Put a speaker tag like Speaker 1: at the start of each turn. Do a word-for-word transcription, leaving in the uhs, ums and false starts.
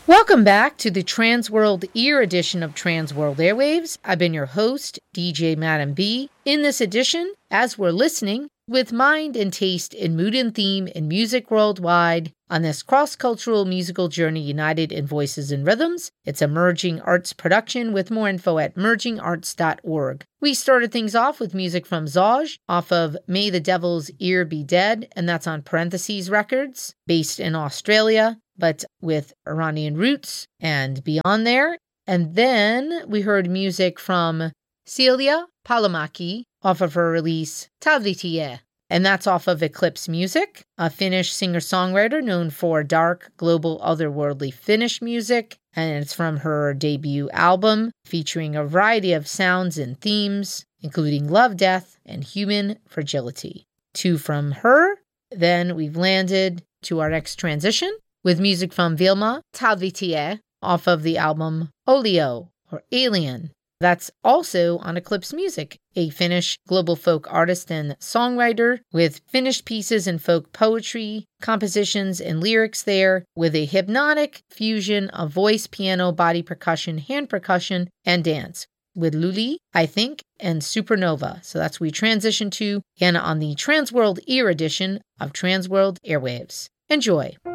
Speaker 1: Welcome back to the Transworld Ear edition of Transworld Airwaves. I've been your host, D J Madam B. In this edition, as we're listening, with mind and taste in mood and theme in music worldwide, on this cross-cultural musical journey united in voices and rhythms, it's a Merging Arts production with more info at merging arts dot org. We started things off with music from Zoj off of May the Devil's Ear Be Dead, and that's on Parentheses Records, based in Australia, but with Iranian roots and beyond there. And then we heard music from Celia Palomaki off of her release Tavlitie, and that's off of Eclipse Music, a Finnish singer-songwriter known for dark, global, otherworldly Finnish music, and it's from her debut album featuring a variety of sounds and themes, including love, death, and human fragility. Two from her. Then we've landed to our next transition with music from Vilma Talvitie off of the album Olio, or Alien. That's also on Eclipse Music, a Finnish global folk artist and songwriter with finished pieces in folk poetry, compositions, and lyrics there, with a hypnotic fusion of voice, piano, body percussion, hand percussion, and dance, with Luli, I think, and Supernova. So that's what we transition to, again, on the Transworld Ear edition of Transworld Airwaves. Enjoy.